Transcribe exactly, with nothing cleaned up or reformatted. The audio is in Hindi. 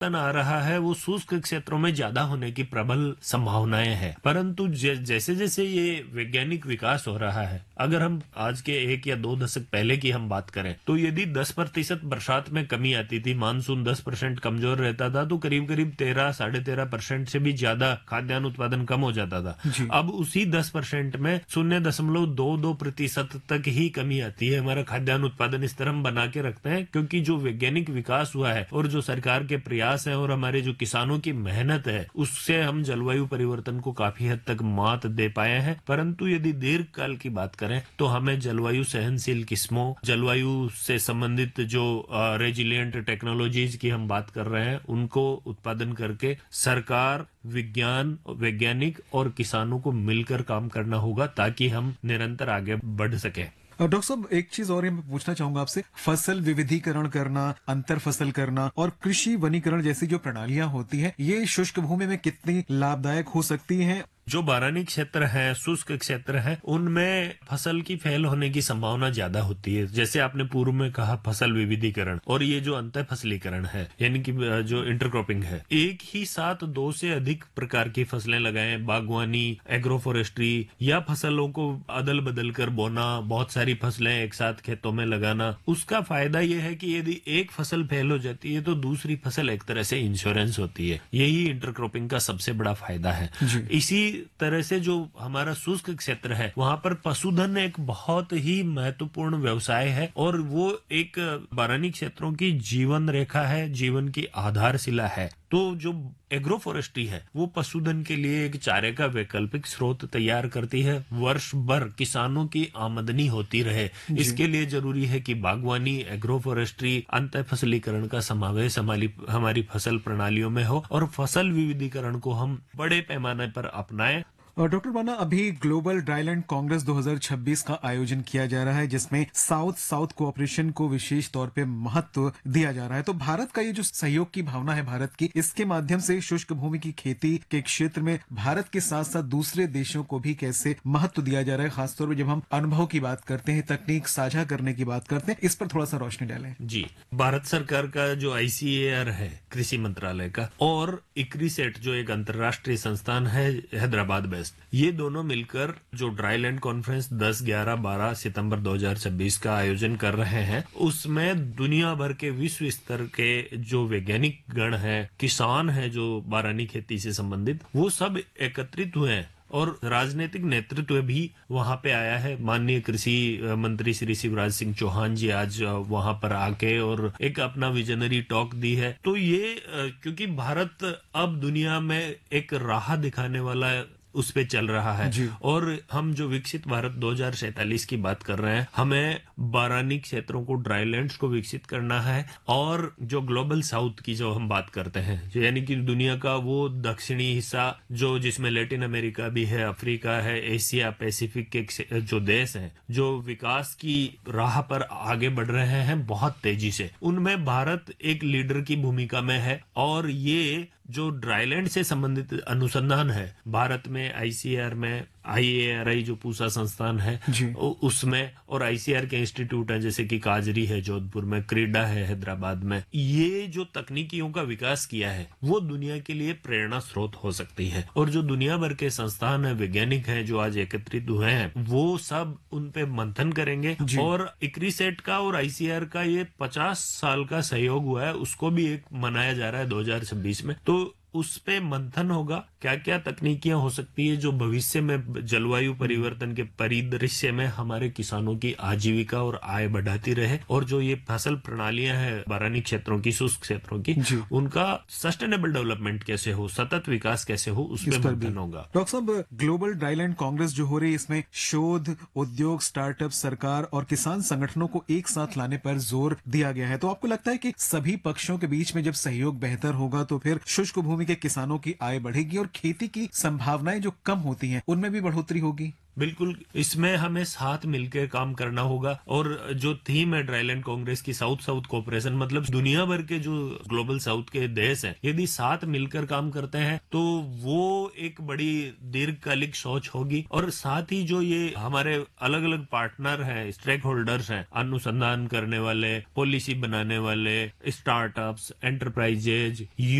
परिवर्तन आ रहा है वो शुष्क क्षेत्रों में ज्यादा होने की प्रबल संभावनाएं हैं, परंतु जैसे जैसे ये वैज्ञानिक विकास हो रहा है, अगर हम आज के एक या दो दशक पहले की हम बात करें तो यदि दस प्रतिशत बरसात में कमी आती थी, मानसून दस परसेंट कमजोर रहता था, तो करीब करीब तेरह साढ़े तेरह परसेंट से भी ज्यादा खाद्यान्न उत्पादन कम हो जाता था। अब उसी दस परसेंट में शून्य दशमलव दो दो प्रतिशत तक ही कमी आती है। हमारा खाद्यान्न उत्पादन इस तरह हम बना के रखते हैं क्योंकि जो वैज्ञानिक विकास हुआ है और जो सरकार के प्रयास है और हमारे जो किसानों की मेहनत है, उससे हम जलवायु परिवर्तन को काफी हद तक मात दे पाए हैं। परंतु यदि दीर्घ काल की बात करें तो हमें जलवायु सहनशील किस्मों, जलवायु से संबंधित जो रेजिलिएंट टेक्नोलॉजीज की हम बात कर रहे हैं, उनको उत्पादन करके सरकार, विज्ञान, वैज्ञानिक और किसानों को मिलकर काम करना होगा ताकि हम निरंतर आगे बढ़ सके। डॉक्टर साहब, एक चीज और मैं पूछना चाहूंगा आपसे, फसल विविधीकरण करना, अंतर फसल करना और कृषि वनीकरण जैसी जो प्रणालियां होती हैं, ये शुष्क भूमि में कितनी लाभदायक हो सकती हैं? जो बारानी क्षेत्र है, शुष्क क्षेत्र है, उनमें फसल की फैल होने की संभावना ज्यादा होती है। जैसे आपने पूर्व में कहा फसल विविधीकरण, और ये जो अंतर फसलीकरण है यानी कि जो इंटरक्रॉपिंग है, एक ही साथ दो से अधिक प्रकार की फसलें लगाएं, बागवानी, एग्रोफोरेस्ट्री या फसलों को अदल बदल कर बोना, बहुत सारी फसलें एक साथ खेतों में लगाना, उसका फायदा यह है कि यदि एक फसल फेल हो जाती है तो दूसरी फसल एक तरह से इंश्योरेंस होती है। यही इंटरक्रॉपिंग का सबसे बड़ा फायदा है। इसी तरह से जो हमारा शुष्क क्षेत्र है, वहां पर पशुधन एक बहुत ही महत्वपूर्ण व्यवसाय है और वो एक बारानी क्षेत्रों की जीवन रेखा है, जीवन की आधारशिला है। तो जो एग्रोफोरेस्ट्री है वो पशुधन के लिए एक चारे का वैकल्पिक स्रोत तैयार करती है। वर्ष भर किसानों की आमदनी होती रहे, इसके लिए जरूरी है कि बागवानी, एग्रोफोरेस्ट्री, अंतर फसलीकरण का समावेश हमारी हमारी फसल प्रणालियों में हो और फसल विविधीकरण को हम बड़े पैमाने पर अपनाएं। और डॉक्टर बाना, अभी ग्लोबल ड्राईलैंड कांग्रेस दो हज़ार छब्बीस का आयोजन किया जा रहा है जिसमें साउथ साउथ कोऑपरेशन को विशेष तौर पे महत्व दिया जा रहा है। तो भारत का ये जो सहयोग की भावना है भारत की, इसके माध्यम से शुष्क भूमि की खेती के क्षेत्र में भारत के साथ साथ दूसरे देशों को भी कैसे महत्व दिया जा रहा है, खासतौर पर जब हम अनुभव की बात करते हैं, तकनीक साझा करने की बात करते हैं, इस पर थोड़ा सा रोशनी डालें। जी, भारत सरकार का जो आई सी ए आर है कृषि मंत्रालय का, और इक्रिसेट जो एक अंतर्राष्ट्रीय संस्थान है हैदराबाद बेस्ड, ये दोनों मिलकर जो ड्राईलैंड कॉन्फ्रेंस दस, ग्यारह, बारह सितंबर दो हज़ार छब्बीस का आयोजन कर रहे हैं, उसमें दुनिया भर के विश्व स्तर के जो वैज्ञानिक गण हैं, किसान हैं जो बारानी खेती से संबंधित, वो सब एकत्रित हुए हैं और राजनीतिक नेतृत्व भी वहां पे आया है। माननीय कृषि मंत्री श्री शिवराज सिंह चौहान जी आज वहां पर आके और एक अपना विजनरी टॉक दी है। तो ये क्योंकि भारत अब दुनिया में एक राह दिखाने वाला उस पे चल रहा है और हम जो विकसित भारत दो हज़ार सैंतालीस की बात कर रहे हैं, हमें बारानी क्षेत्रों को, ड्राईलैंड्स को विकसित करना है। और जो ग्लोबल साउथ की जो हम बात करते हैं, जो यानी कि दुनिया का वो दक्षिणी हिस्सा जो जिसमें लैटिन अमेरिका भी है, अफ्रीका है, एशिया पैसिफिक के जो देश हैं जो विकास की राह पर आगे बढ़ रहे हैं बहुत तेजी से, उनमें भारत एक लीडर की भूमिका में है। और ये जो ड्राईलैंड से संबंधित अनुसंधान है, भारत में आई सी ए आर में, आई ए आर आई जो पूसा संस्थान है उसमें, और आई सी ए आर के इंस्टीट्यूट हैं जैसे कि काजरी है जोधपुर में, क्रीडा है हैदराबाद में, ये जो तकनीकियों का विकास किया है वो दुनिया के लिए प्रेरणा स्रोत हो सकती है। और जो दुनिया भर के संस्थान है, वैज्ञानिक हैं जो आज एकत्रित हुए हैं, वो सब उन पे मंथन करेंगे। और इक्रिसेट का और आई सी ए आर का ये पचास साल का सहयोग हुआ है, उसको भी एक मनाया जा रहा है दो हज़ार छब्बीस में। तो उस पे मंथन होगा क्या क्या तकनीकियां हो सकती है जो भविष्य में जलवायु परिवर्तन के परिदृश्य में हमारे किसानों की आजीविका और आय बढ़ाती रहे, और जो ये फसल प्रणालियां हैं बारानी क्षेत्रों की, शुष्क क्षेत्रों की, उनका सस्टेनेबल डेवलपमेंट कैसे हो, सतत विकास कैसे हो, उस पर मंथन होगा। डॉक्टर साहब, ग्लोबल ड्राईलैंड कांग्रेस जो हो रही है, इसमें शोध, उद्योग, स्टार्टअप, सरकार और किसान संगठनों को एक साथ लाने पर जोर दिया गया है। तो आपको लगता है कि सभी पक्षों के बीच में जब सहयोग बेहतर होगा तो फिर शुष्क भूमि के किसानों की आय बढ़ेगी और खेती की संभावनाएं जो कम होती हैं उनमें भी बढ़ोतरी होगी? बिल्कुल, इसमें हमें साथ मिलकर काम करना होगा और जो थीम है ड्राईलैंड कांग्रेस की साउथ साउथ कोऑपरेशन, मतलब दुनिया भर के जो ग्लोबल साउथ के देश हैं यदि साथ मिलकर काम करते हैं तो वो एक बड़ी दीर्घकालिक सोच होगी। और साथ ही जो ये हमारे अलग अलग पार्टनर हैं, स्टेक होल्डर्स हैं, अनुसंधान करने वाले, पॉलिसी बनाने वाले, स्टार्टअप्स, एंटरप्राइजेज,